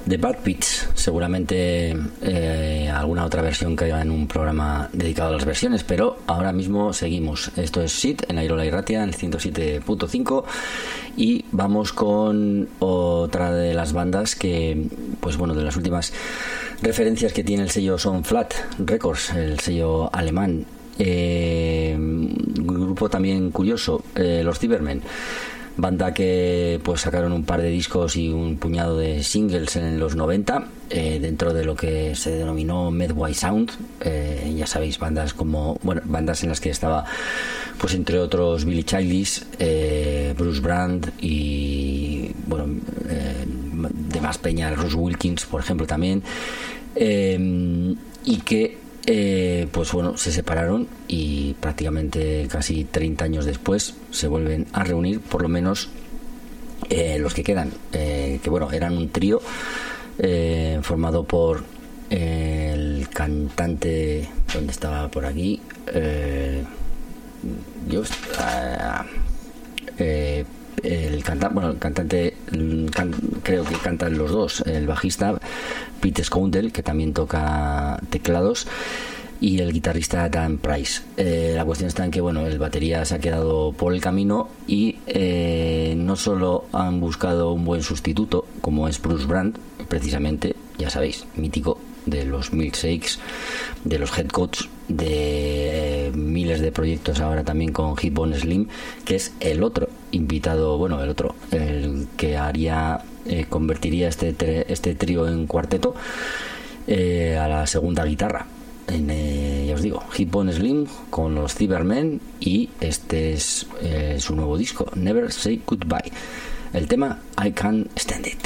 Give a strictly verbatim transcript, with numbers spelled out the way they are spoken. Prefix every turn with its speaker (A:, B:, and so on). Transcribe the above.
A: The Bad Beats, seguramente eh, alguna otra versión caiga en un programa dedicado a las versiones, pero ahora mismo seguimos. Esto es Shit en Airola y Ratia, en el ciento siete punto cinco, y vamos con otra de las bandas que, pues bueno, de las últimas referencias que tiene el sello Son Flat Records, el sello alemán. Eh, un grupo también curioso, eh, los Cybermen, banda que pues sacaron un par de discos y un puñado de singles en los noventa, eh, dentro de lo que se denominó Medway Sound. Eh, ya sabéis, bandas como, bueno, bandas en las que estaba, pues entre otros, Billy Childish, eh, Bruce Brand y, bueno, eh, de más peña, Russ Wilkins, por ejemplo, también, eh, y que Eh, pues bueno, se separaron y prácticamente casi treinta años después se vuelven a reunir, por lo menos eh, los que quedan, eh, que bueno, eran un trío eh, formado por eh, el cantante, ¿dónde estaba? Por aquí, eh, yo, uh, eh, el cantante, bueno, el cantante can, creo que cantan los dos, el bajista Pete Scoundrel, que también toca teclados, y el guitarrista Dan Price. Eh, la cuestión está en que, bueno, el batería se ha quedado por el camino y eh, no solo han buscado un buen sustituto, como es Bruce Brand, precisamente, ya sabéis, mítico de los Milkshakes, de los Headcoats, de eh, miles de proyectos ahora también con Hip Bone Slim, que es el otro invitado, bueno, el otro, el que haría, eh, convertiría este, este trío en cuarteto, eh, a la segunda guitarra. En, eh, ya os digo, Hip Bone Slim con los Cybermen, y este es eh, su nuevo disco, Never Say Goodbye. El tema I Can't Stand It.